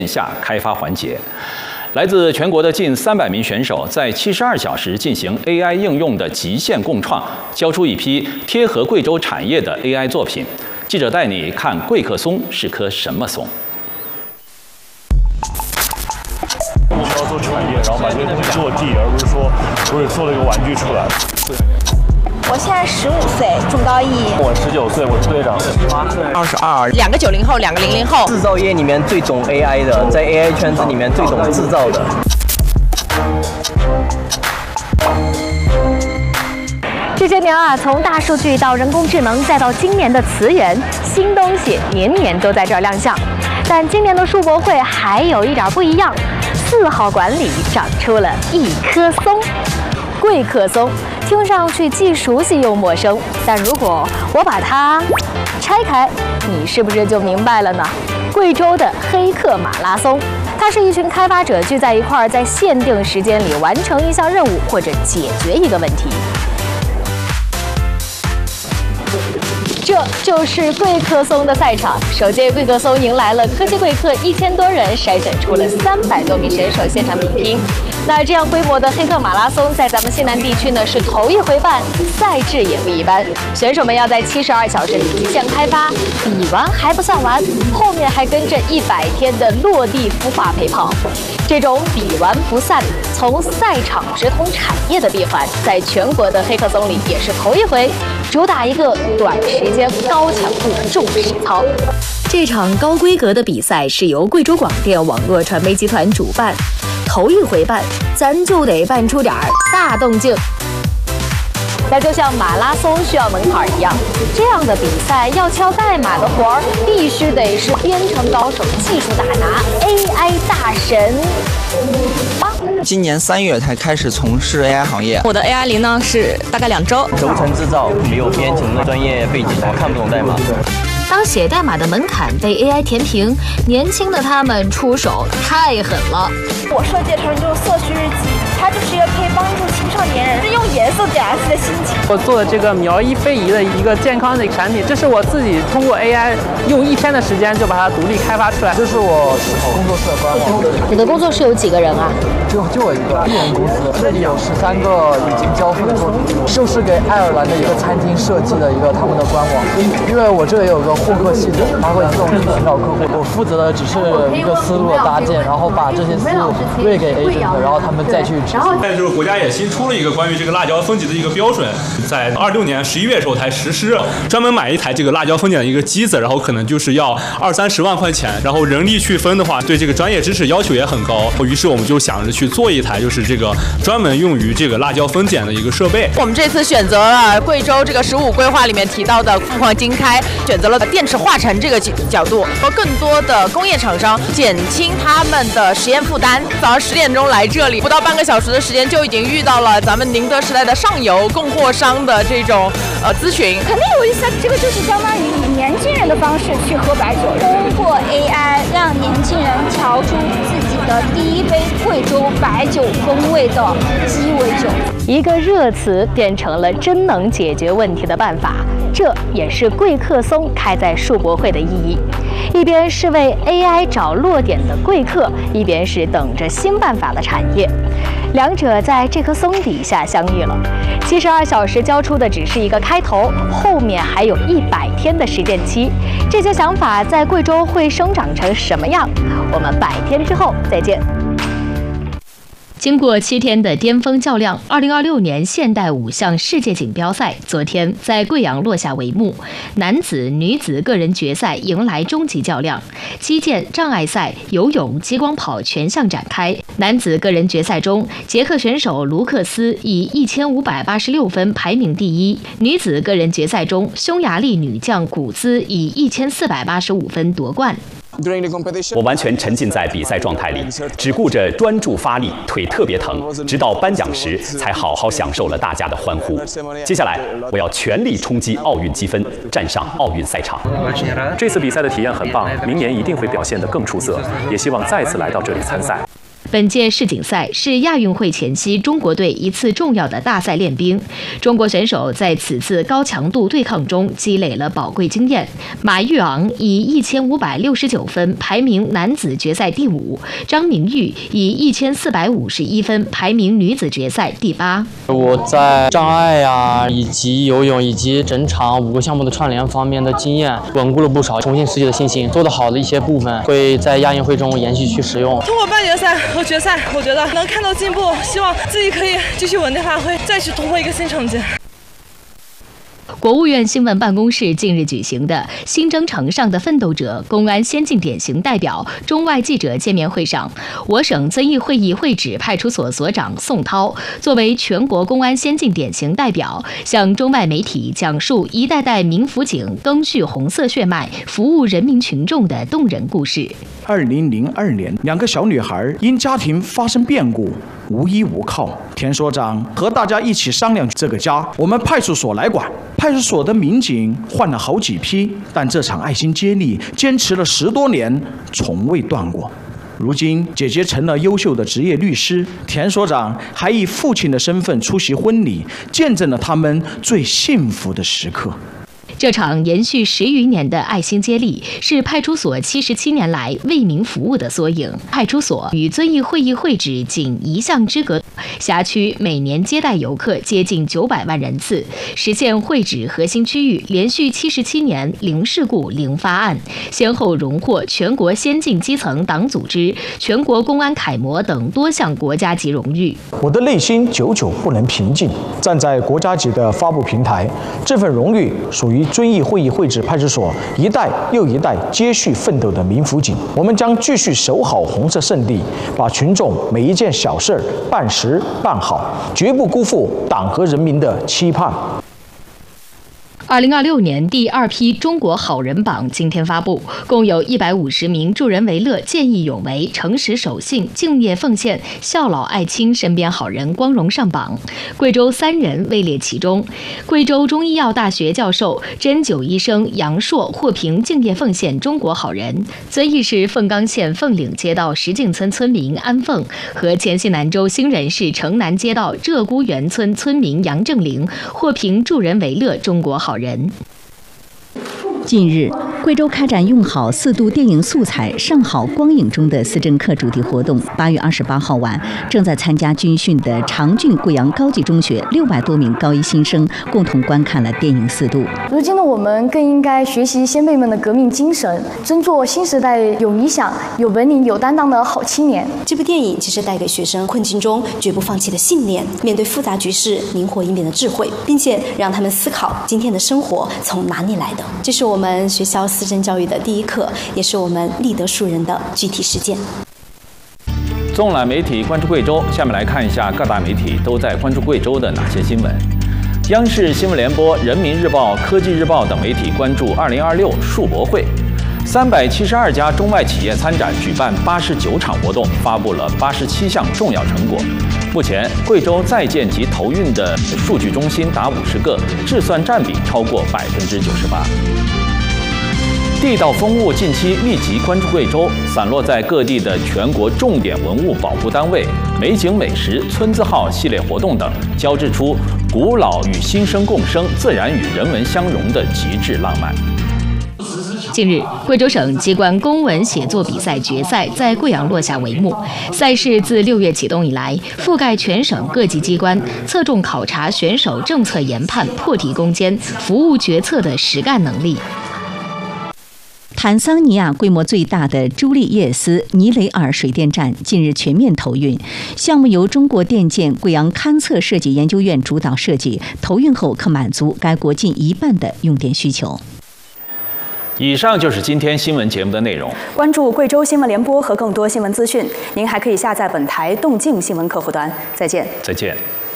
下开发环节。来自全国的近300名选手在72小时进行 AI 应用的极限共创，交出一批贴合贵州产业的 AI 作品。记者带你看贵客松是棵什么松。 我们要做产业，然后把这个东西落地，而不是说做了一个玩具出来。 我现在15岁，中高一。 我19岁，我是队长。18岁 ，22。2个90后，2个00后。 制造业里面最懂 AI 的，在 AI 圈子里面最懂制造的。 这些年啊，从大数据到人工智能，再到今年的词源，新东西年年都在这儿亮相。但今年的世博会还有一点不一样，4号馆里长出了一棵松，贵客松。听上去既熟悉又陌生，但如果我把它拆开，你是不是就明白了呢？贵州的黑客马拉松，它是一群开发者聚在一块儿，在限定时间里完成一项任务或者解决一个问题。这就是贵客松的赛场。首届贵客松迎来了科技贵客1000多人，筛选出了300多名选手现场比拼。那这样规模的黑客马拉松，在咱们西南地区呢是头一回办，赛制也不一般。选手们要在72小时里极限开发，比完还不算完，后面还跟着100天的落地孵化陪跑。这种比完不散，从赛场直通产业的闭环，在全国的黑客松里也是头一回，主打一个短时间高强度重实操。这场高规格的比赛是由贵州广电网络传媒集团主办，头一回办，咱就得办出点大动静。那就像马拉松需要门槛一样，这样的比赛要敲代码的活儿，必须得是编程高手、技术大拿、AI 大神。 今年3月才开始从事 AI 行业。 我的 AI 龄呢是大概2周。 轴承制造没有编程的专业背景，我看不懂代码。 当写代码的门槛被 AI 填平，年轻的他们出手太狠了。 我设计成就是色须日记，它就是一个可以帮助青少年人用颜色表达自己的心情。 我做的这个苗医非遗的一个健康的产品，这是我自己通过 AI 用1天的时间就把它独立开发出来。 这是我工作室的官网。 你的工作室有几个人啊？ 就我一个1人公司，这里有13个已经交付的作品，就是给爱尔兰的一个餐厅设计的一个他们的官网。因为我这里有个获客系统，它会自动去寻找客户，我负责的只是一个思路的搭建，然后把这些思路喂给 agent， 然后他们再去执行。 但是国家也新出了一个关于这个辣椒分级的一个标准，在26年11月的时候才实施，专门买一台这个辣椒分拣的一个机子，然后可能就是要20-30万块钱，然后人力去分的话，对这个专业知识要求也很高。于是我们就想着去做一台就是这个专门用于这个辣椒分拣的一个设备。 我们这次选择了贵州这个15规划里面提到的凤凰经开，选择了电池化成这个角度，和更多的工业厂商减轻他们的实验负担。早上10点钟来这里，不到半个小时的时间就已经遇到了咱们宁德时代的上游供货商的这种咨询。 肯定有一些，这个就是相当于以年轻人的方式去喝白酒，通过 AI 让年轻人调出自己的第一杯贵州白酒风味的鸡尾酒。 一个热词变成了真能解决问题的办法，这也是贵客松开在世博会的意义。一边是为 AI 找落点的贵客，一边是等着新办法的产业，两者在这棵松底下相遇了。72小时交出的只是一个开头，后面还有100天的实践期。这些想法在贵州会生长成什么样？我们100天之后再见。经过7天的巅峰较量，2026年现代5项世界锦标赛昨天在贵阳落下帷幕。男子、女子个人决赛迎来终极较量，击剑、障碍赛、游泳、激光跑全项展开。男子个人决赛中，捷克选手卢克斯以1586分排名第一；女子个人决赛中，匈牙利女将古兹以1485分夺冠。 我完全沉浸在比赛状态里，只顾着专注发力，腿特别疼，直到颁奖时才好好享受了大家的欢呼。接下来，我要全力冲击奥运积分，站上奥运赛场。 这次比赛的体验很棒，明年一定会表现得更出色，也希望再次来到这里参赛。 本届世锦赛是亚运会前夕中国队一次重要的大赛练兵，中国选手在此次高强度对抗中积累了宝贵经验。马玉昂以1569分排名男子决赛第5，张明玉以1451分排名女子决赛第8。 我在障碍以及游泳以及整场5个项目的串联方面的经验稳固了不少，重新拾起了信心。做得好的一些部分会在亚运会中延续去使用。 通过半决赛和决赛，我觉得能看到进步，希望自己可以继续稳定发挥，再去突破一个新成绩。 国务院新闻办公室近日举行的新征程上的奋斗者公安先进典型代表中外记者见面会上，我省遵义会议会址派出所所长宋涛作为全国公安先进典型代表，向中外媒体讲述一代代民辅警赓续红色血脉，服务人民群众的动人故事。 2002年，2个小女孩因家庭发生变故，无依无靠。田所长和大家一起商量，这个家我们派出所来管。派出所的民警换了好几批，但这场爱心接力坚持了10多年，从未断过。如今，姐姐成了优秀的职业律师，田所长还以父亲的身份出席婚礼，见证了他们最幸福的时刻。 这场延续10余年的爱心接力，是派出所77年来为民服务的缩影。派出所与遵义会议会址仅1巷之隔，辖区每年接待游客接近900万人次，实现会址核心区域连续77年零事故、零发案，先后荣获全国先进基层党组织、全国公安楷模等多项国家级荣誉。 我的内心久久不能平静。站在国家级的发布平台，这份荣誉属于遵义会议会址派出所一代又一代接续奋斗的民辅警。我们将继续守好红色圣地，把群众每一件小事办实办好，绝不辜负党和人民的期盼。 2026年第2批中国好人榜今天发布，共有150名助人为乐、见义勇为、诚实守信、敬业奉献、孝老爱亲身边好人光荣上榜。贵州3人位列其中。贵州中医药大学教授、针灸医生杨硕获评敬业奉献中国好人。遵义市凤冈县凤岭街道石径村村民安凤和黔西南州兴仁市城南街道鹧鸪园村村民杨正玲获评助人为乐中国好人。 近日，贵州开展用好4度电影素材上好光影中的思政课主题活动。8月28号晚，正在参加军训的长郡贵阳高级中学600多名高一新生共同观看了电影4度。 如今的我们更应该学习先辈们的革命精神，争做新时代有理想、有本领、有担当的好青年。 这部电影其实带给学生困境中绝不放弃的信念，面对复杂局势灵活应变的智慧，并且让他们思考今天的生活从哪里来的。这是我们学校思政教育的第一课，也是我们立德树人的具体实践。 纵览媒体关注贵州，下面来看一下各大媒体都在关注贵州的哪些新闻。央视新闻联播、人民日报、科技日报等媒体关注2026树博会。372家中外企业参展，举办89场活动，发布了87项重要成果。目前，贵州在建及投运的数据中心达50个，治算占比超过98%。地道风物近期密集关注贵州，散落在各地的全国重点文物保护单位、美景美食、村字号系列活动等，交织出古老与新生共生、自然与人文相融的极致浪漫。 近日，贵州省机关公文写作比赛决赛在贵阳落下帷幕。赛事自6月启动以来，覆盖全省各级机关，侧重考察选手政策研判、破题攻坚、服务决策的实干能力。 坦桑尼亚规模最大的朱利叶斯尼雷尔水电站近日全面投运，项目由中国电建贵阳勘测设计研究院主导设计，投运后可满足该国近1半的用电需求。 以上就是今天新闻节目的内容。 关注贵州新闻联播和更多新闻资讯，您还可以下载本台动静新闻客户端。再见。 再见。